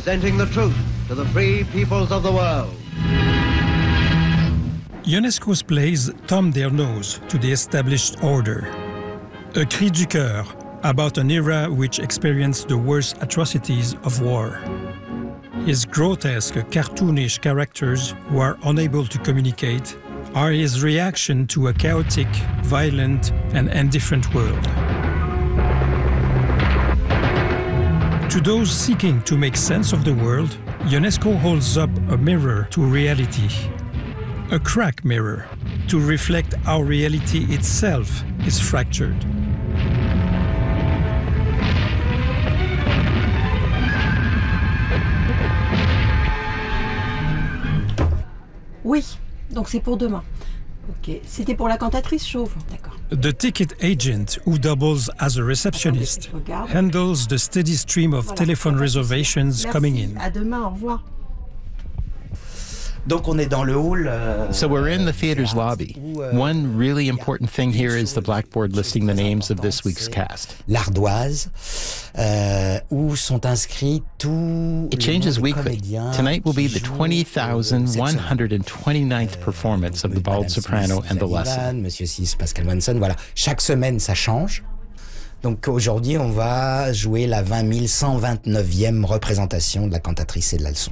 presenting the truth to the free peoples of the world. Ionesco's plays thumb their nose to the established order. A cri du cœur about an era which experienced the worst atrocities of war. His grotesque, cartoonish characters who are unable to communicate are his reaction to a chaotic, violent, and indifferent world. To those seeking to make sense of the world, Ionesco holds up a mirror to reality. A crack mirror to reflect how reality itself is fractured. Oui, donc c'est pour demain. Ok, c'était pour la cantatrice chauve. D'accord. The ticket agent, who doubles as a receptionist, handles the steady stream of telephone reservations coming in. À demain, au revoir. Donc on est dans le hall. So we're in the theater's lobby. One really important thing here is the blackboard listing the names of this week's cast. L'Ardoise, où sont inscrits tous. It changes weekly. Tonight will be the 20,129th performance of The Bald Soprano and The Lesson. Monsieur Sis, Pascal Manson, voilà. Chaque semaine, ça change. Donc aujourd'hui, on va jouer la 20 129e représentation de La Cantatrice et de la Leçon.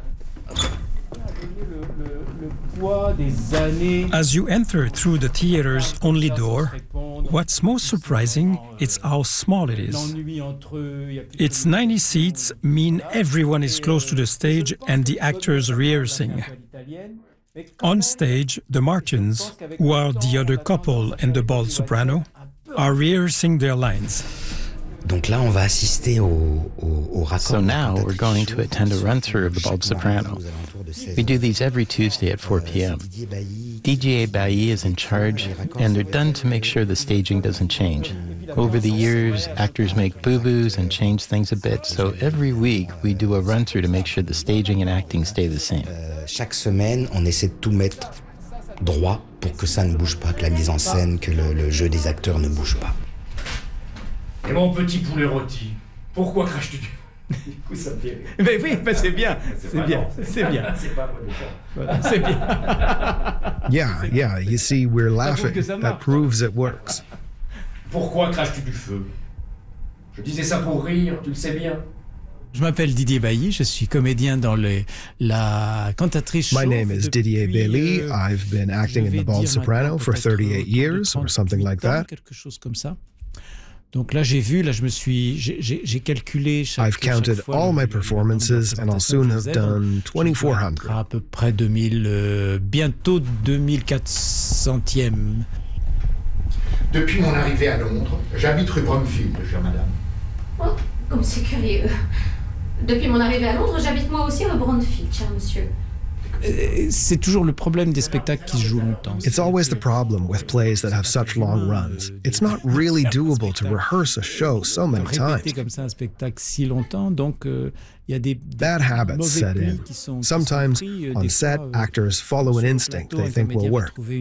As you enter through the theater's only door, what's most surprising is how small it is. Its 90 seats mean everyone is close to the stage and the actors rehearsing. On stage, the Martins, who are the other couple and the Bald Soprano, are rehearsing their lines. Donc là, on va assister au raccord. So now we're going to attend a run-through of The Bald Soprano. We do these every Tuesday at 4 p.m. Didier Bailly is in charge, and they're done to make sure the staging doesn't change. Over the years, actors make boo-boos and change things a bit, so every week we do a run-through to make sure the staging and acting stay the same. Chaque semaine, on essaie de tout mettre droit pour que ça ne bouge pas, que la mise en scène, que le jeu des acteurs ne bouge pas. Et mon petit poulet rôti, pourquoi craches-tu du... Du coup, ça me fait rire. Mais oui, mais c'est bien, c'est bien. C'est pas Voilà, c'est bien. Yeah, you see, we're laughing. That proves it works. Pourquoi craches-tu du feu? Je disais ça pour rire, tu le sais bien. Je m'appelle Didier Bailly, je suis comédien dans la cantatrice chauve. My name is Didier Bailly. I've been acting in The Bald Soprano for 38 years or something like that. Quelque chose comme ça. Donc là, j'ai calculé I've counted all my performances and I'll soon have done 2,400. À peu près 2000, bientôt 2400e. Depuis mon arrivée à Londres, j'habite rue Bromfield, chère madame. Oh, comme c'est curieux. Depuis mon arrivée à Londres, j'habite moi aussi rue Bromfield, cher monsieur. C'est toujours le problème des spectacles qui se jouent longtemps. It's always the problem with plays that have such long runs. It's not really doable to rehearse a show so many times. Répéter comme ça un spectacle si longtemps, donc il y a des bad habits set in. Sometimes on set, actors follow an instinct they think will work. Trouver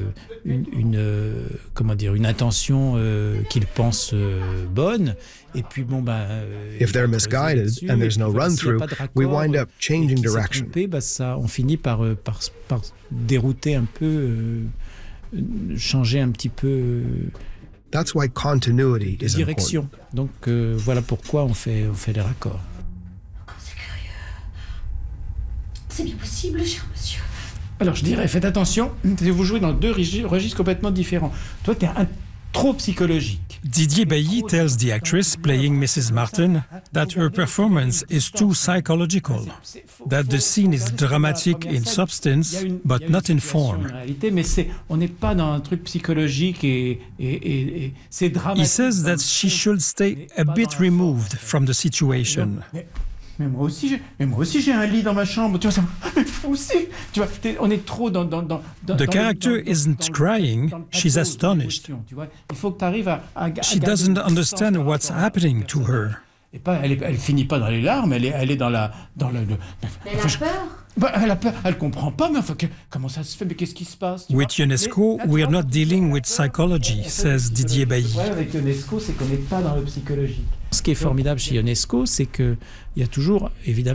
une intention qu'ils pensent bonne. Et puis if they're misguided and there's no run-through, we wind up changing direction. On finit par dérouter un peu, changer un petit peu. That's why continuity is direction. important. Donc voilà pourquoi on fait les raccords. C'est curieux. C'est bien possible, cher monsieur. Alors je dirais, faites attention, vous jouez dans deux registres complètement différents. Toi, t'es trop psychologique. Didier Bailly tells the actress playing Mrs. Martin that her performance is too psychological, that the scene is dramatic in substance, but not in form. Mais on n'est pas dans un truc psychologique et c'est dramatique. He says that she should stay a bit removed from the situation. Mais moi aussi j'ai un lit dans ma chambre, tu vois, moi aussi, tu vois, on est trop dans The character isn't crying, she's astonished. Tu vois, il faut que tu arrives à She doesn't understand what's happening to her. Et pas, elle finit pas dans les larmes, elle est dans le. Elle a peur. Elle a peur, elle comprend pas, mais enfin, comment ça se fait, mais qu'est-ce qui se passe? With Ionesco, we're not dealing with psychology, says Didier Bailly. Le problème avec Ionesco, c'est qu'on n'est pas dans le psychologique. Ce qui est formidable chez Ionesco, c'est qu'il y a toujours, évidemment,